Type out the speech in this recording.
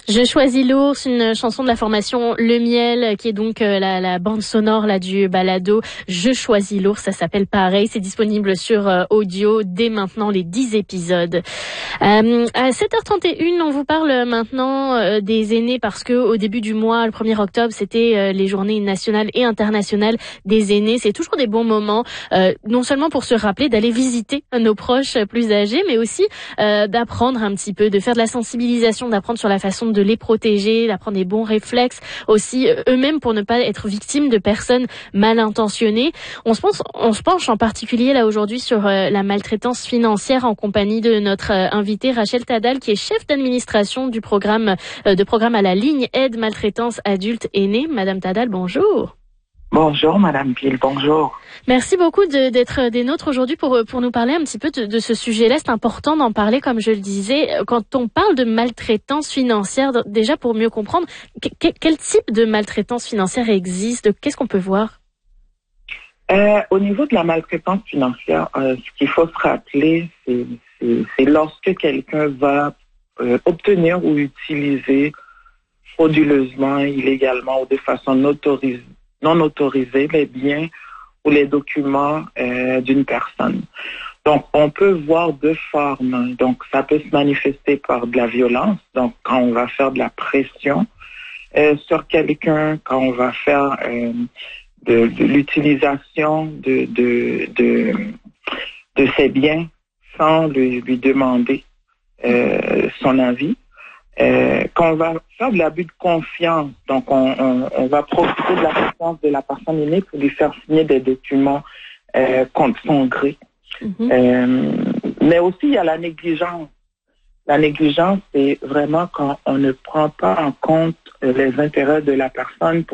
Je choisis l'ours, une chanson de la formation Le Miel, qui est donc la bande sonore là du balado Je choisis l'ours. Ça s'appelle pareil. C'est disponible sur audio dès maintenant, les 10 épisodes. À 7h31, on vous parle maintenant des aînés parce que au début du mois, le 1er octobre, c'était les journées nationales et internationales des aînés. C'est toujours des bons moments, non seulement pour se rappeler d'aller visiter nos proches plus âgés, mais aussi d'apprendre un petit peu, de faire de la sensibilisation, d'apprendre sur la façon de les protéger, d'apprendre des bons réflexes aussi eux-mêmes pour ne pas être victimes de personnes mal intentionnées. On se penche en particulier là aujourd'hui sur la maltraitance financière en compagnie de notre invitée Rachel Tadal, qui est chef d'administration du programme à la ligne aide maltraitance adultes aînés. Madame Tadal, bonjour. Bonjour Madame Pile, bonjour. Merci beaucoup d'être des nôtres aujourd'hui pour nous parler un petit peu de ce sujet-là. C'est important d'en parler, comme je le disais. Quand on parle de maltraitance financière, déjà pour mieux comprendre, quel type de maltraitance financière existe? Qu'est-ce qu'on peut voir? Au niveau de la maltraitance financière, ce qu'il faut se rappeler, c'est lorsque quelqu'un va obtenir ou utiliser frauduleusement, illégalement ou de façon non autorisée les biens ou les documents d'une personne. Donc, on peut voir deux formes. Donc, ça peut se manifester par de la violence. Donc, quand on va faire de la pression sur quelqu'un, quand on va faire de l'utilisation de ses biens sans lui demander son avis. Quand on va faire de l'abus de confiance, donc on va profiter de la confiance de la personne aînée pour lui faire signer des documents contre son gré. Mais aussi, il y a la négligence. La négligence, c'est vraiment quand on ne prend pas en compte les intérêts de la personne pour